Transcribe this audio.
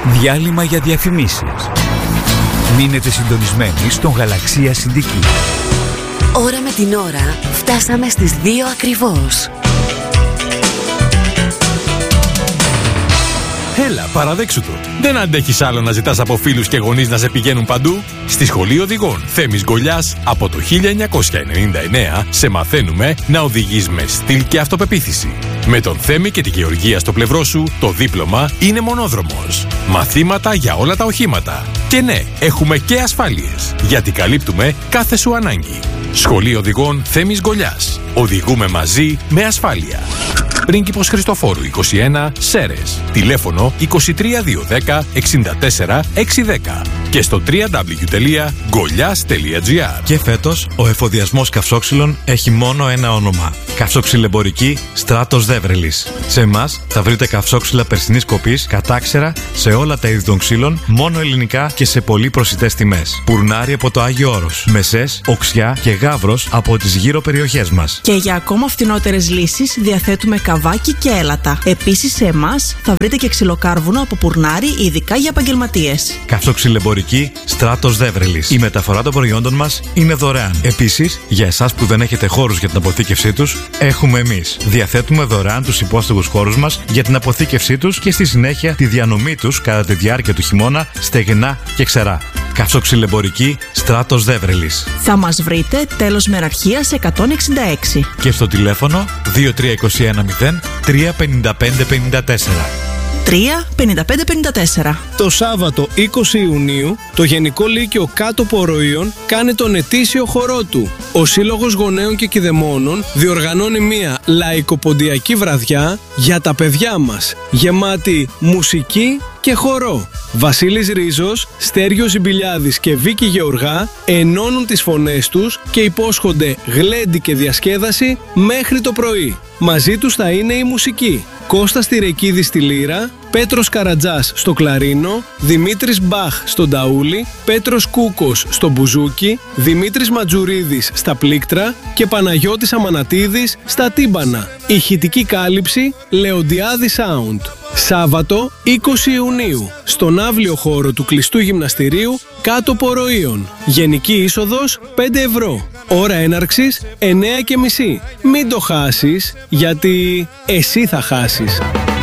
Διάλειμμα για διαφημίσεις. Μείνετε συντονισμένοι στον Γαλαξία Συντική. Ώρα με την ώρα φτάσαμε στις 2 ακριβώς. Έλα, παραδέξου το. Δεν αντέχεις άλλο να ζητάς από φίλους και γονείς να σε πηγαίνουν παντού? Στη Σχολή Οδηγών Θέμης Γκολιάς από το 1999 σε μαθαίνουμε να οδηγείς με στυλ και αυτοπεποίθηση. Με τον Θέμη και τη Γεωργία στο πλευρό σου, το δίπλωμα είναι μονόδρομος. Μαθήματα για όλα τα οχήματα. Και ναι, έχουμε και ασφάλειες, γιατί καλύπτουμε κάθε σου ανάγκη. Σχολή Οδηγών Θέμης Γκολιάς. Οδηγούμε μαζί με ασφάλεια. Πρίγκιπος Χριστοφόρου 21, Σέρες. Τηλέφωνο 23210 64 610 και στο www.golias.gr. Και φέτος ο εφοδιασμός καυσόξυλων έχει μόνο ένα όνομα. Καυσοξυλεμπορική Στράτος Δέβρελης. Σε εμάς θα βρείτε καυσόξυλα περσινής κοπής, κατάξερα, σε όλα τα είδη των ξύλων, μόνο ελληνικά και σε πολύ προσιτές τιμές. Πουρνάρι από το Άγιο Όρος, Μεσές, Οξιά και Γαύρος από τις γύρω περιοχές μας. Και για ακόμα φθηνότερες λύσεις διαθέτουμε καβάκι και έλατα. Επίσης σε εμάς θα βρείτε και ξυλοκάρβουνο από Πουρνάρι, ειδικά για επαγγελματίες. Καυσοξυλεμπορική Στράτος Δέβρελης. Η μεταφορά των προϊόντων μας είναι δωρεάν. Επίσης, για εσάς που δεν έχετε χώρους για την αποθήκευσή τους, έχουμε εμείς. Διαθέτουμε δωρεάν τους υπόστεγους χώρους μας για την αποθήκευσή τους και στη συνέχεια τη διανομή τους κατά τη διάρκεια του χειμώνα στεγνά και ξερά. Καυσοξυλεμπορική Στράτος Δέβρελης. Θα μας βρείτε τέλος Μεραρχίας 166. Και στο τηλέφωνο 23210 35554. 35554. Το Σάββατο 20 Ιουνίου το Γενικό Λύκειο Κάτω Πορροϊών κάνει τον ετήσιο χορό του. Ο Σύλλογος Γονέων και Κηδεμόνων διοργανώνει μια λαϊκοποντιακή βραδιά για τα παιδιά μας, γεμάτη μουσική και χορό. Βασίλης Ρίζος, Στέργιος Ζιμπηλιάδης και Βίκη Γεωργά ενώνουν τις φωνές τους και υπόσχονται γλέντι και διασκέδαση μέχρι το πρωί. Μαζί τους θα είναι η μουσική. Κώστας Τυρεκίδης στη λύρα, Πέτρος Καρατζάς στο κλαρίνο, Δημήτρης Μπαχ στο νταούλι, Πέτρος Κούκος στο μπουζούκι, Δημήτρης Ματζουρίδης στα πλήκτρα και Παναγιώτης Αμανατίδης στα τύμπανα. Ηχητική κάλυψη Λεοντιάδη Sound. Σάββατο 20 Ιουνίου στον αύλιο χώρο του κλειστού γυμναστηρίου Κάτω Πορροϊών. Γενική είσοδος 5 ευρώ. Ώρα έναρξης 9:30. Μην το χάσεις, γιατί εσύ θα χάσεις.